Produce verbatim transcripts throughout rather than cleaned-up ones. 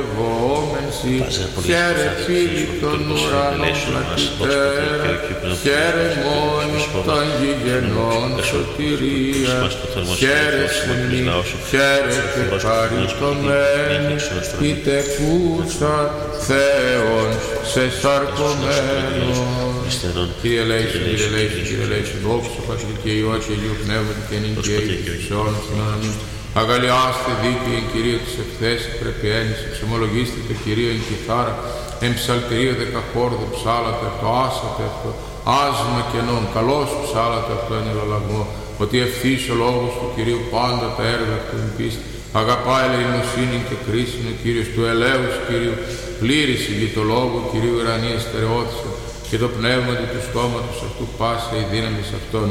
ευλογόμεν σοι, χαίρε φίλοι των ουρανών πλατητέρα, χαίρε μόνοι των γηγενών σωτηρία, χαίρε σημνή, χαίρε και χαριτωμένη, η τεκούσα Θεόν σε σαρκωμένος. Κύριε ελέησον, Κύριε ελέησον, Κύριε ελέησον, δόξα Πατρί και Υιό και Αγίου Πνεύματι και νυν και έγκυ και στους αιώνας των αιώνων. Αγαλιάστε δίκαιοι εν Κυρίω της ευθέσης πρεπιένης, εξομολογήστε το Κυρίο εν κιθάρα, εν ψαλτερίο δεκαχόρδο ψάλατε αυτό, άσατε αυτό, άσμα κενών, καλώς ψάλατε αυτό εν ελαλαγμό, ότι ευθύς ο λόγος του Κυρίου πάντα τα έργα του εν πίστη. Αγαπά ελεημοσύνη και κρίσιν ο Κύριος του ελέους Κυρίου, πλήρης ηγεί το λόγο Κυρίου ουρανία στερεώθησε, και το πνεύμα του στόματος αυτού πάσα η δύναμης αυτών.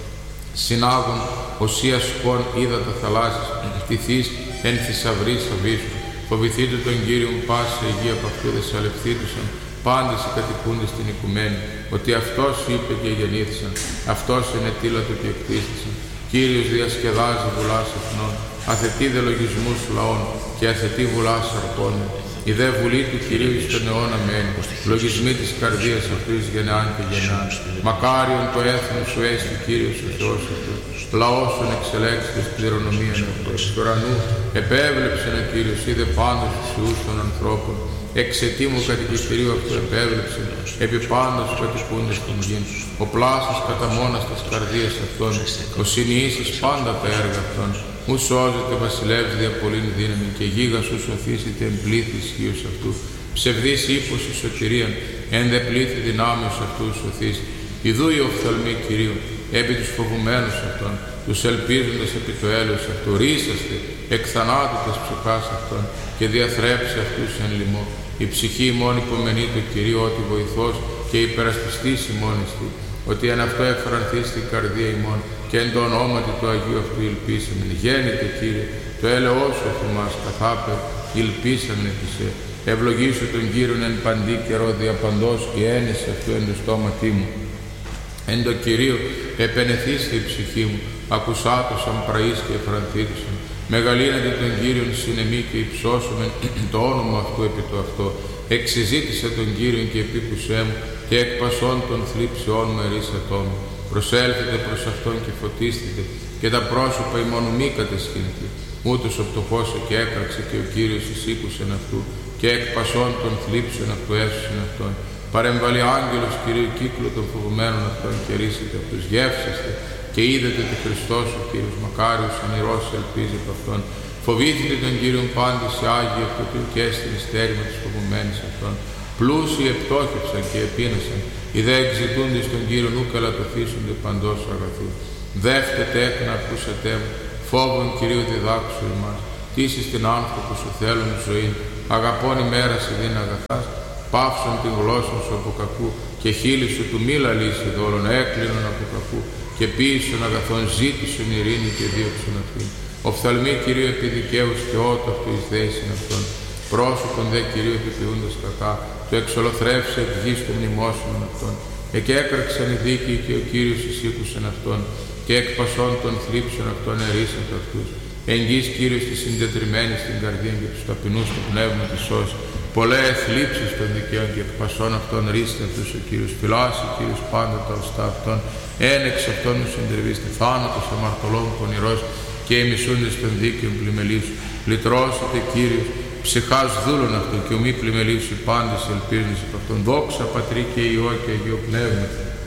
Συνάγων οσίας σκόν είδα τα θαλάσσης, κτηθείς εν θησαυρής αβύσσου. Φοβηθείτε τον Κύριον πάσα υγεία από αυτού δεσαλευθήτουσαν, πάντες οι κατοικούντες στην οικουμένη, ότι Αυτός είπε και γεννήθησαν, Αυτός ενετήλατο και εκτίστησαν. Κύριος διασκεδάζει βουλάς εθνών, αθετή δε λογισμούς λαών και αθετή βουλάς αρπών. Η δε βουλή του Κυρίου εις τον αιώνα μένει, λογισμοί της καρδίας αυτού εις γενεάν και γενεάν. Μακάριον το έθνος σου έστι Κύριος ο Θεός αυτού, λαός σου εξελέξει της κληρονομίας αυτού. Εξ ουρανού επέβλεψεν ο Κύριος, είδε πάντως τους ιούς των ανθρώπων. Εξαιτήμου κατοικιστηρίου αυτού επέβλεψεν, επί πάντως κατοικούντες των γην. Ο πλάσας κατά μόνας της καρδίας αυτών, ο συνειήσεις πάντα τα έργα αυτών. Ου σώζεται βασιλεύς δια πολλήν δύναμη και γίγας ου σωθήσετε εν πλήθη ισχύος αυτού. Ψευδής ύπος η σωτηρίαν, εν δε πλήθη δυνάμεως αυτού σωθείς. Ιδού οι οφθαλμοί Κυρίου, επί τους φοβουμένους αυτών, τους ελπίζοντας επί το έλεος αυτού. Ρίσαστε εκ θανάτου τας ψυχάς αυτών και διαθρέψε αυτούς εν λοιμό. Η ψυχή ημών υπομενεί το Κυρίου ότι βοηθός και υπερασπιστής ημών εστί, ότι εν αυτό εφρανθεί στην καρδία ημών και εν το ονόματι του Αγίου αυτού υλπίσαμεν. Γέννητε Κύριε, το έλεος σου εφ' εμάς καθάπερ, υλπίσαμεν επί σε. Ευλογήσω τον Κύριον εν παντή καιρό διαπαντός και ένεση αυτού εν το στόματί μου. Εν το Κυρίο επενεθήστε η ψυχή μου, ακουσάτωσαν πραείς και εφρανθήτωσαν. Μεγαλύνατε τον Κύριον συνεμή και υψώσομεν το όνομα αυτού επί το αυτό. Εξυζήτησα τον Κύριον και επίκουσέ μου και εκ πασών των θλίψεών μου ερίσατό μου. Προσέλθετε προς Αυτόν και φωτίστητε και τα πρόσωπα ημών μη κατεσχυνθεί. Ούτως ο φτωχός και έκραξε και ο Κύριος εισήκουσεν αυτού και εκ πασών των θλίψεων αυτού έσωσεν αυτόν. Παρεμβαλεί άγγελος Κυρίου κύκλου των φοβουμένων αυτών και ρίσετε αυτούς. Γεύσεστε και είδετε ότι Χριστός ο Κύριος μακάριος ανηρός ελπίζει από Αυτόν. Φοβήθητε τον Κύριον πάντες οι Άγιοι αυτού του και έστειλε στέρημα της φοβουμένης αυτών. Πλούσιοι επτόχευσαν και επίνασαν, οι δε εξητούντες τον Κύριον ου καλατοθήσονται παντός αγαθού. Δεύτε τέκνα ακούσατε μου, φόβον Κυρίου διδάξου εμάς. Τήσεις την άνθρωπο σου θέλουν ζωή, αγαπών ημέρα σε δίν αγαθάς. Πάυσον την γλώσσα σου από κακού και χείλη σου του μη λαλήσει δόλων. Έκλεινον από κακού και ποίησον αγαθών, ζήτησον ειρήνη και δίωξον αυτήν. Οφθαλμοί Κυρίου επί δικαίους και ότο αυτού εις δέησιν αυτών. Πρόσωπον δε Κυρίου επιποιούντας κακά, το εξολοθρεύσε εκ γης των μνημόσυνων αυτών. Εκ έκραξαν οι δίκαιοι και ο Κύριος εισήκουσεν αυτών, και εκ πασών των θλίψεων αυτών ερίσατε αυτούς. Εγγύς Κύριος τη συντετριμένη στην καρδία και τους ταπεινούς του πνεύμα της σώση. Πολλέ θλίψεις των δικαίων και εκ πασών αυτών ρίστε αυτούς ο Κύριος. Φυλάσσει ο Κύριος πάντα τα οστά αυτών. Ένεξ αυτών μου συντριβήστε θάνατος αμαρτωλών πονηρός και εμισούντες των δίκαιων πλημελήσου. Λυτρώσετε Κύριος ψυχάς δούλων αυτού και ομοί πλημελήσου πάντες ελπίζοντας από αυτόν. Δόξα Πατρί και Υιό και Αγίο Πνεύμα.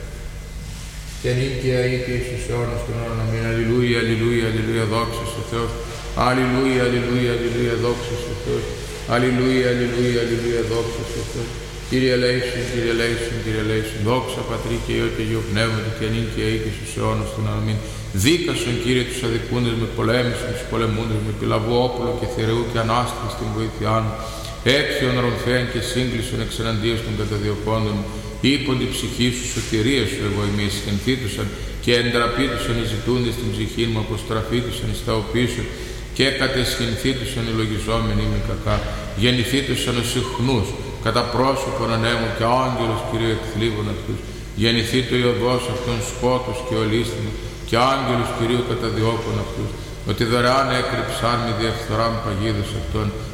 Και νυν και αεί και εις τους αιώνας των αιώνων. Αμήν. Αλληλούια, αλληλούια, αλληλούια, δόξα στο Θεό. Αλληλούια, αλληλούια, αλληλούια, δόξα στο Θεό. Αλληλούια, αλληλούια, αλληλούια, δόξα στο Θεό. Κύριε ελέησον, Κύριε ελέησον, Κύριε ελέησον. Δόξα Πατρί και Υιό και Αγίο Πνεύματι και νυν και αεί και στους αιώνας των αιώνων. Αμήν. Δίκασον Κύριε τους αδικούντες με πολέμησον, τους πολεμούντες με πυλαβού όπλο και θηρεού και ανάστην στην βοήθειά μου. Έξιον ρομφέν και σύγκλησον εξεναντίας των καταδιωκόντων μου. Είπον την ψυχή σου, σωτηρία σου εγώ είμαι, ισχυνθήτουσαν και εντραπήτουσαν οι ζητούντες την ψυχή μου, αποστραφήτουσαν εις τα οπίσου και κατεσχυνθήτουσαν οι λογιζόμενοι με κακά. Γεννηθήτουσαν ως συχνούς, κατά πρόσωπον ανέμου και άγγελος Κυρίου εκθλίβων αυτούς. Γεννηθεί το η οδός αυτών σκότους και ολίσθημα και άγγελος Κυρίου καταδιώκων αυτούς. Ότι δωρεάν έκρυψαν με διαφθοράν παγίδους αυτών,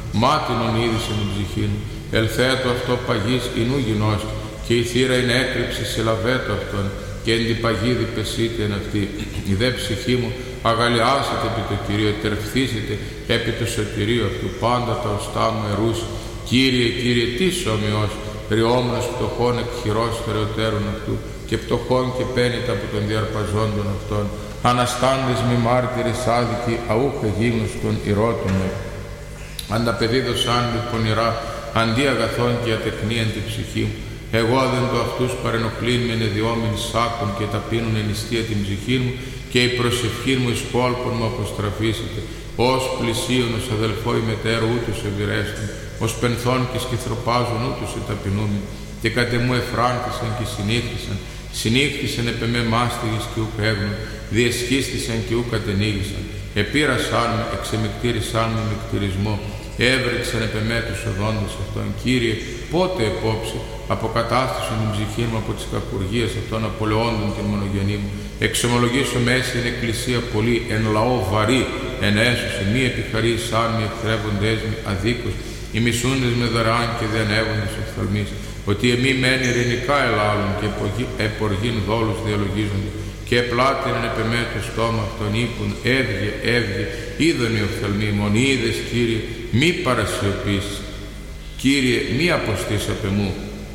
μάτινον είδησε την ψυχή μου. Ελθέτω αυτό παγής ηνού γινώσκει, και η θύρα είναι έκρυψη συλλαβέτω αυτόν, και εν την παγίδη πεσίτε εν αυτή. Η δε ψυχή μου αγαλιάσετε επί το Κυρίο, τερφθήσετε επί το σωτηρίο αυτού, πάντα τα οστά μου ερούσι. Κύριε, Κύριε, τι ομοιός, ριόμνος πτωχών εκ χειρός θερεωτέρων αυτού, και πτωχών και πένητα από των διαρπαζόντων αυτών. Αναστάντες μη μάρτυρες άδικοι, αούχε γίγνωστον ηρώτων με. Ανταπεδίδωσαν με πονηρά, αντί αγαθών και ατεκνίαν την ψυχή μου. Εγώ δεν το αυτούς παρενοχλήν με ενεδιόμην σάκων και ταπείνουν ενιστία την ψυχή μου, και η προσευχή μου εις κόλπων μου αποστραφήσετε. Ως πλησίον ως αδελφό η μετέρω ούτως ευηρέστην, ως πενθών και σκυθροπάζουν ούτως εταπεινούμεν, και κατ' εμού εφράνθησαν και συνήχθησαν, συνήχθησαν επ' εμέ μάστιγης και ουκ έγνων, διεσχίστησαν και ουκ κατενήγησαν, επήρασαν με, εξεμικτήρισαν με μυκτηρισμό, έβρεξαν επ' εμέ τους οδόντες αυτών. Κύριε, πότε επόψε αποκατάστησαν την ψυχή μου από τις κακουργίες αυτών, απολεόντων την μονογενή μου. Εξομολογήσω μέση εν εκκλησία πολύ, εν λαό βαρύ, εν έσωση, μη επιχαρήσαν μη εχθρεύοντες μη αδίκως, οι μισούντες με δωρεάν και διανεύοντες οφθαλμής, ότι εμεί μεν ειρηνικά ελάλουν και εποργήν δόλους διαλογίζονται, και επλάτηνεν επ' εμέ το στόμα αυτών ύπουν, έβγε, έβγε, είδον οι οφθαλμοί, μονίδες, Κύριε, μη παρασιωπήσεις. Κύριε, μη αποστείς απ' εμού.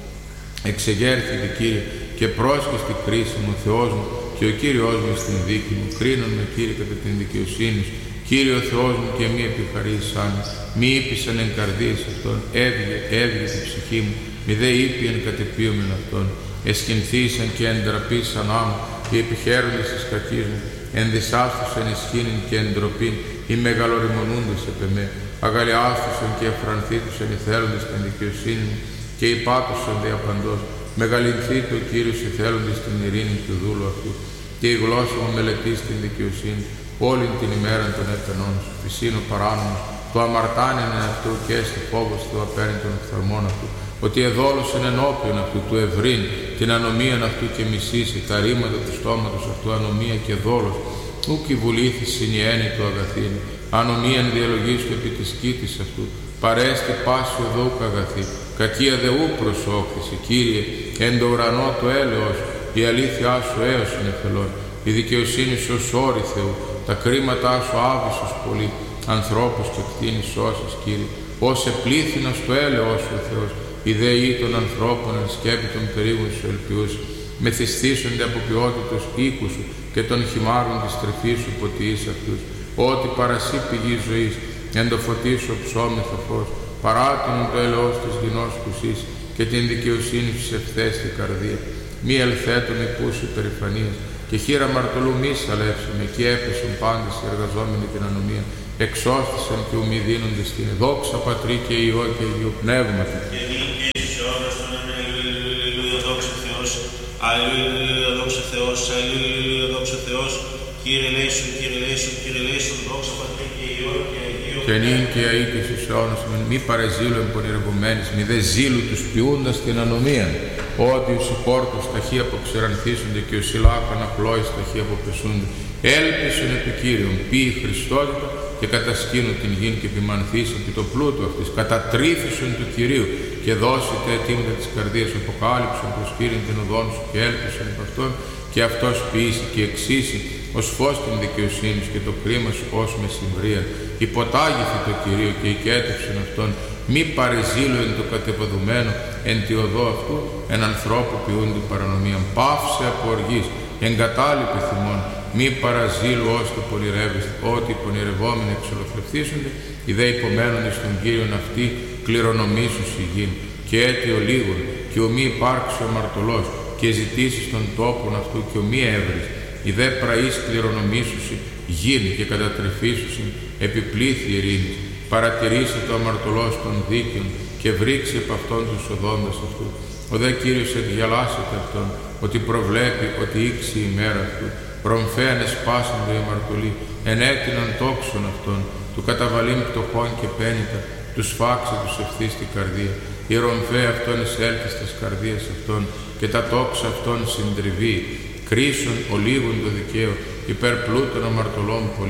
Εξεγέρθητε, Κύριε, και πρόσχε στη κρίση μου, Θεός μου, και ο Κύριος μου στην δίκη μου. Κρίνον με, Κύριε, κατά την δικαιοσύνη σου. Κύριε ο Θεός μου, και μη επιχαρήσαν, μη ύπησαν εν καρδίες αυτών. Έβγε, έβγε την ψυχή μου, μη δε ήπιεν κατεπίωμεν αυτών. Εσκυνθήσαν και εντραπήσαν άμμου, οι επιχαίροντες της κακής μου. Ενδυσάστουσαν ισχύνην και εντροπήν, οι μεγαλοριμονούντες επ' εμέ. Αγαλιάστουσαν και εφρανθήτουσαν οι θέλοντες την δικαιοσύνη μου, και υπάτουσαν δια παντός. Μεγαλυνθείτε ο Κύριος οι θέλοντες την ειρήνη του δούλου αυτού, και η γλώσσα μου μελετείς την δικαιοσύνη, όλην την ημέρα των έπαινών σου. Φυσίνο παράνομος, το αμαρτάνιν εν αυτού, και έστι φόβος του απέριν των οφθαλμών αυτού, ότι εδόλωσεν ενώπιον αυτού του ευρύν την ανομίαν αυτού και μισήσει, τα ρήματα του στόματος αυτού ανομία και δόλος, ούκ η βουλήθη συνιένει του αγαθήνη, ανομίαν διαλογίστου επί της κήτης αυτού, παρέστη πάση οδόουκ αγαθή, κακία δε ου προσόχθηση. Κύριε, εν το ουρανό το έλεος, η αλήθειά σου έως είναι θελών, η δικαιοσύνη σου ως όρη Θεού, τα κρίματά σου άβυσσος πολύ, ανθρώπους και κτίνης σώσεις, Κύριε, ως επλήθυνος το έλεος σου Θεός, οι δεοί των ανθρώπων εν σκέπη των περίγων σου ελπιούς, μεθυσθήσονται από ποιότητος οίκου σου και των χυμάρων της τρεφής σου ποτιείς αυτούς, ότι παρασύ πηγή ζωής, εν το φωτί σου ψώμεθο φως, παράτηνον το έλεος της γινός κουσής και την δικαιοσύνη σου σε ευθέστη καρδία. Μη ελθέτων υπούς υπερηφανίας, και χείρα μαρτωλού μη σαλεύσαμε, και έπεσον πάντες οι εργαζόμενοι την ανομία, εξώστησαν και ουμή δίνονται στην δόξα Πατρί και Υιό και Αγίου Πνεύματι. Και νύχια εις αιώνας των αλληλούια, δόξα Θεός, αλληλούια, δόξα Θεός, αλληλούια, δόξα Θεός, Κύριε λέησον, Κύριε λέησον, Κύριε λέησον, δόξα Πατρί και Υιό και Αγίου. Και νύχια εις εις αιώνας μη παρεζήλου εμπονηρευομένης, μη δε ζήλου τους ποιούντας την ανομία, ότι ως οι πόρτους ταχύ αποξερανθίσονται και ως οι λάχαν απλόης ταχύ αποπεσούνται. Έλπισον επί Κύριον, ποιη Χριστότητα, και κατασκήνω την γην και επιμανθείς επί το πλούτο αυτής, κατατρίφησον του Κυρίου, και δώσετε αιτήματα της καρδίας, αποκάλυψον προς Κύριον την οδόν σου, και έλπισον επ' αυτόν, και αυτός ποιήσει και εξήσει ως φως την δικαιοσύνη σου, και το κρίμα σου ως με συμβρία. Υποτάγηθη το Κυρίο και οικέτευσον αυτόν, μη παρεζήλου εν το κατεβαδουμένο, εν τη οδό αυτού, εν ανθρώπου ποιούνται παρανομίαν. Πάυσε από οργής, εγκατάλειπε θυμών, μη παραζήλου ως το πονηρεύεστε, ότι οι πονηρευόμενοι εξολοθρευθήσονται, οι δε υπομένων εις τον Κύριον αυτοί κληρονομήσους η γην, και αίτιο λίγον, και ο μη υπάρξει ο μαρτωλός, και ζητήσεις των τόπων αυτού, και ο μη έβρις, οι δε πραείς κληρονομήσουσι γην και κατατρεφήσουσι, επιπλήθη ειρήνης. Παρατηρήσει το αμαρτωλός των δίκαιων, και βρήξει επ' αυτόν τους οδόντας αυτού. Ο δε Κύριος εκδιαλάσσεται αυτόν, ότι προβλέπει ότι ήξει η μέρα αυτού. Ρομφέαν εσπάσαντο οι αμαρτωλοί, ενέτειναν τόξον αυτών, του καταβαλήν πτωχών και πένητα, τους φάξε τους ευθύς στην καρδία. Η ρομφαία αυτών εισέλθει στις καρδίες αυτών, και τα τόξα αυτών συντριβεί. Κρίσον ολίγον το δικαίο, υπερπλούτων αμαρτωλών πολύ,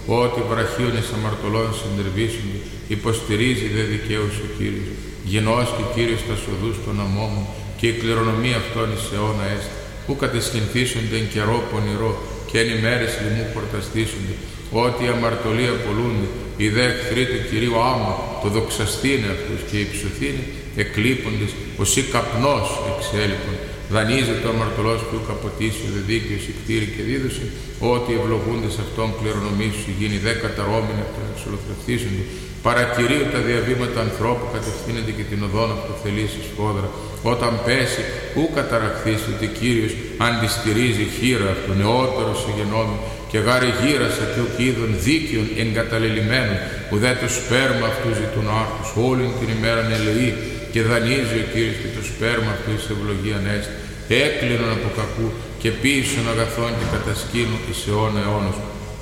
ότι βραχίων εις αμαρτωλών συντερβήσονται, υποστηρίζει δε δικαίους ο Κύριος. Γενός και Κύριος τας οδούς των αμόμων, και η κληρονομία αυτών εις αιώνα έστι, που κατεσχυνθήσονται εν καιρό πονηρό, και εν ημέρες λοιμού χορταστήσονται, ότι η αμαρτωλία πολλούνται, οι δε εχθροί του Κυρίου άμα, το δοξαστήνε αυτούς και υψωθήνε, εκλείποντες, ως ή καπνός εξέλιπον. Δανείζεται ο αμαρτωλός που καποτήσει, ο δε δίκαιος η κτήρη και δίδωση, ότι ευλογούνται σε αυτόν κληρονομήσου, γίνει δε καταρώμενοι από τον εξολοθρευτήσονται. Παρακυρίου τα διαβήματα ανθρώπου κατευθύνεται και την οδόν αυτοθελήσει σφόδρα. Όταν πέσει, ου καταραχθείς, ότι Κύριος αντιστηρίζει χείρα αυτού, νεότερος σε γενόμη, και γάρε γύρασε και ο κίδων δίκαιων εγκαταλελειμμένων, που δε το σπέρμα αυτού ζητούν άρτους, όλην την ημέραν ελεεί, και δανείζει ο Κύριος και το σπέρμα αυτού εις ευλογίαν έστι, έκλεινον από κακού και ποίησον αγαθών και κατασκήνου εις αιώνα αιώνος.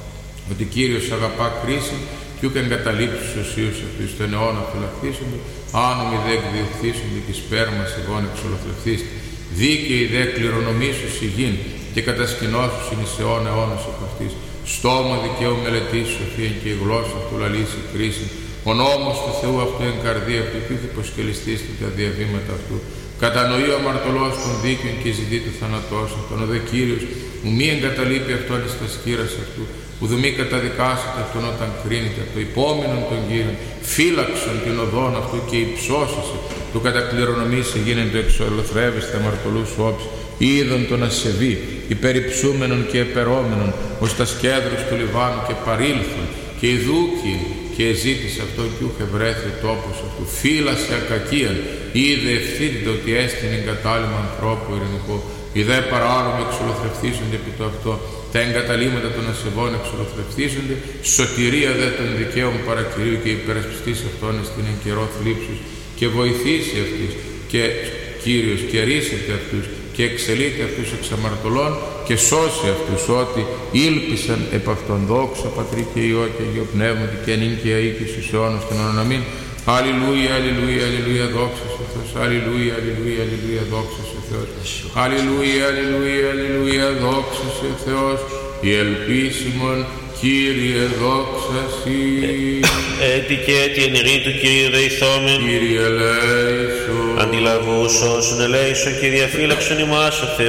Ότι Κύριος αγαπά κρίση, κι ούκ εγκαταλείψει τους οσίους αυτούς, στον αιώνα φυλαχθήσονται, άνομοι δε εκδιωχθήσονται και σπέρμα εγώ εξολοθρευτείς. Δίκαιοι δε κληρονομήσους η γην, και κατασκηνώσους είναι εις αιώνα αιώνος από αυτής. Στόμα δικαίου μελετής σοφίαν και η γλώσσα του λαλήσει κρίση. Ο νόμος του Θεού αυτού εν καρδία αυτού, κι ούκ υποσκελιστείς τα διαβήματα αυτού. Κατανοεί ο αμαρτωλός των δίκαιων και ζητεί του θανατός αυτόν. Ο δε Κύριος μου μη εγκαταλείπει αυτόν εις τα σκύρας αυτού, που δου μη καταδικάσετε αυτόν όταν κρίνεται από το υπόμεινον των Κύριων. Φύλαξον την οδόν αυτού και υψώσισε, του κατακληρονομήσει γίνεν το εξολοθρεύεστε αμαρτωλούς όψη. Είδον τον ασεβή, υπεριψούμενον και επερόμενον, ως τα σκέδρους του Λιβάνου και παρήλθον, και ειδούκοι και εζήτησε αυτόν κι ούχε βρέθη ο τόπος αυτού. Φύλασε ακακίαν, είδε ευθύνεται ότι έστεινε εγκατάλειμμα ανθρώπου ειρηνικό. Οι δε παράνομοι εξολοθρευτήσονται επί το αυτό, τα εγκαταλείμματα των ασεβών εξολοθρευτήσονται, σωτηρία δε των δικαίων παρακυρίου και υπερασπιστής αυτών στην εν καιρό θλίψους, και βοηθήσει αυτούς, και Κύριος και ρίσεται αυτούς, και εξελείται αυτούς εξ αμαρτωλών, και σώσει αυτούς, ότι ήλπισαν επ' αυτόν. Δόξα Πατρί και Υιό και Αγίο Πνεύματι, και νυν και αεί και στους αιώνας των αιώνων. Αμήν. Αλληλούια, αλληλούια, αλληλούια, δόξα σε Θεός. Αλληλούια, αλληλούια, αλληλούια, δόξα σε Θεός. Αλληλούια, αλληλούια, αλληλούια, δόξα σε Θεός. Η ελπίσιμον Κύριε δόξα Συ. Έτη και έτη εν ηρή του Κυρίου δεηθόμεν. Κύριε ελέησον. Αντιλαβούς όσων ελέησον και διαφύλαξον ημάς ο Θεός.